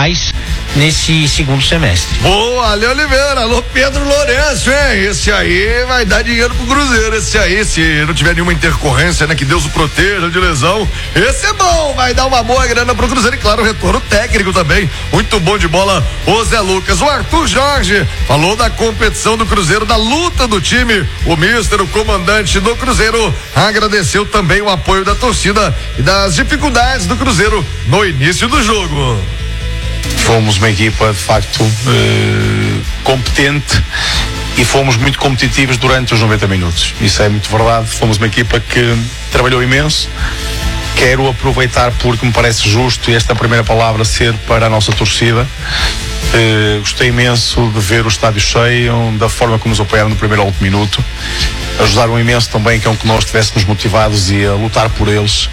mais nesse segundo semestre. Boa, Ale Oliveira, alô Pedro Lourenço, hein? Esse aí vai dar dinheiro pro Cruzeiro, esse aí, se não tiver nenhuma intercorrência, né? Que Deus o proteja de lesão, esse é bom, vai dar uma boa grana pro Cruzeiro e claro, o retorno técnico também, muito bom de bola, o Zé Lucas. O Arthur Jorge falou da competição do Cruzeiro, da luta do time, o mister, o comandante do Cruzeiro, agradeceu também o apoio da torcida e das dificuldades do Cruzeiro no início do jogo. Fomos uma equipa de facto competente e fomos muito competitivos durante os 90 minutos. Isso é muito verdade. Fomos uma equipa que trabalhou imenso. Quero aproveitar porque me parece justo esta primeira palavra ser para a nossa torcida. Gostei imenso de ver o estádio cheio, da forma como nos apoiaram no primeiro ao último minuto. Ajudaram imenso também que nós estivéssemos motivados e a lutar por eles.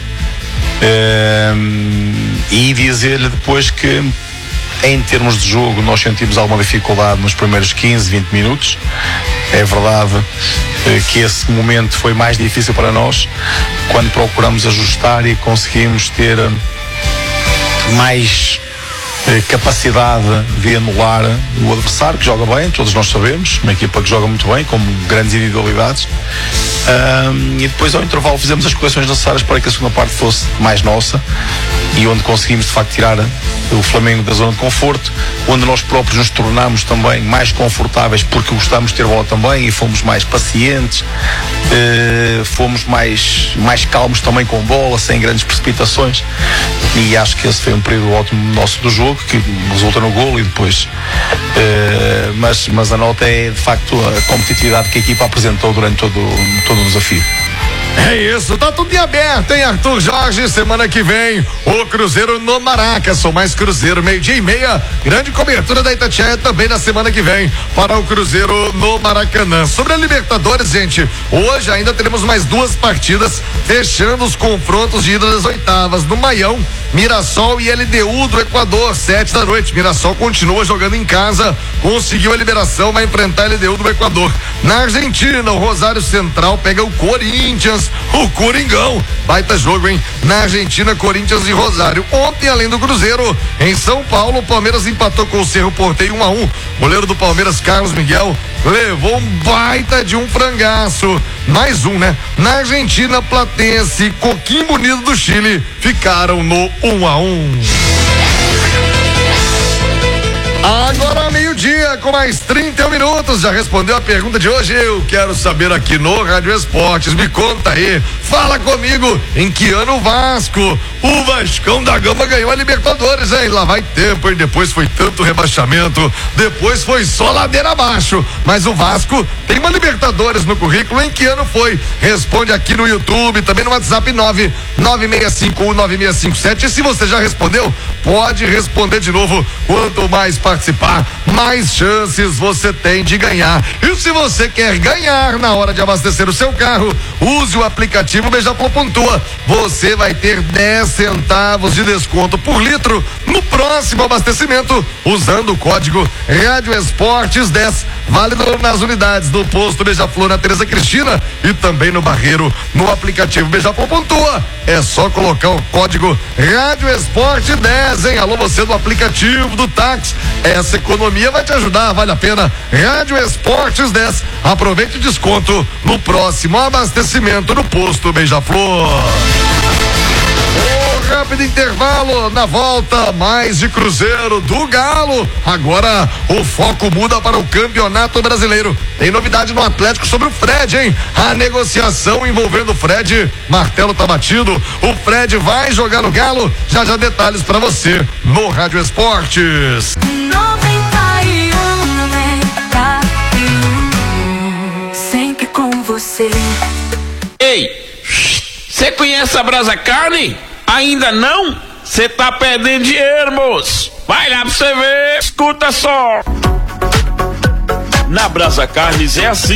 E dizer-lhe depois que em termos de jogo nós sentimos alguma dificuldade nos primeiros 15, 20 minutos. É verdade que esse momento foi mais difícil para nós quando procuramos ajustar e conseguimos ter mais capacidade de anular o adversário, que joga bem, todos nós sabemos, uma equipa que joga muito bem, com grandes individualidades. E depois ao intervalo fizemos as correções necessárias para que a segunda parte fosse mais nossa e onde conseguimos de facto tirar o Flamengo da zona de conforto, onde nós próprios nos tornamos também mais confortáveis porque gostamos de ter bola também e fomos mais pacientes, fomos mais calmos também com bola, sem grandes precipitações, e acho que esse foi um período ótimo nosso do jogo, que resulta no golo e depois mas a nota é de facto a competitividade que a equipa apresentou durante todo o desafio. É isso, tá tudo em aberto, hein, Arthur Jorge? Semana que vem, o Cruzeiro no Maraca, sou mais Cruzeiro, 12:30, grande cobertura da Itatiaia também na semana que vem para o Cruzeiro no Maracanã. Sobre a Libertadores, gente, hoje ainda teremos mais duas partidas, fechando os confrontos de ida das oitavas, no Maião, Mirassol e LDU do Equador, 7 da noite. Mirassol continua jogando em casa, conseguiu a liberação, vai enfrentar a LDU do Equador. Na Argentina, o Rosário Central pega o Corinthians, o Coringão, baita jogo, hein? Na Argentina, Corinthians e Rosário. Ontem, além do Cruzeiro, em São Paulo, o Palmeiras empatou com o Cerro Porteño 1-1. Goleiro do Palmeiras, Carlos Miguel, levou um baita de um frangaço. Mais um, né? Na Argentina, Platense e Coquimbo Unido do Chile ficaram no 1-1. Agora meio-dia, com mais 31 minutos, já respondeu a pergunta de hoje. Eu quero saber aqui no Rádio Esportes, me conta aí, fala comigo, em que ano o Vascão da Gama ganhou a Libertadores, hein? Lá vai tempo, hein? Depois foi tanto rebaixamento, depois foi só ladeira abaixo, mas o Vasco tem uma Libertadores no currículo. Em que ano foi? Responde aqui no YouTube, também no WhatsApp 996519657. E se você já respondeu, pode responder de novo. Quanto mais participar, mais chances você tem de ganhar. E se você quer ganhar na hora de abastecer o seu carro, use o aplicativo Beija-Flor Pontua. Você vai ter 10 centavos de desconto por litro no próximo abastecimento, usando o código Rádio Esportes 10, válido nas unidades do posto Beija-Flor na Teresa Cristina e também no Barreiro. No aplicativo Beija-Flor Pontua, é só colocar o código Rádio Esporte 10, hein? Alô, você do aplicativo do táxi, essa economia vai te ajudar, vale a pena. Rádio Esportes 10, aproveite o desconto no próximo abastecimento no posto Beija-Flor. Rápido intervalo, na volta mais de Cruzeiro do Galo. Agora o foco muda para o Campeonato Brasileiro. Tem novidade no Atlético sobre o Fred, hein? A negociação envolvendo o Fred, martelo tá batido, o Fred vai jogar no Galo. Já detalhes para você no Rádio Esportes. 91, sempre com você. Ei, você conhece a Brasa Carne? Ainda não? Você tá perdendo dinheiro, moço. Vai lá pra você ver. Escuta só. Na Brasa Carnes é assim.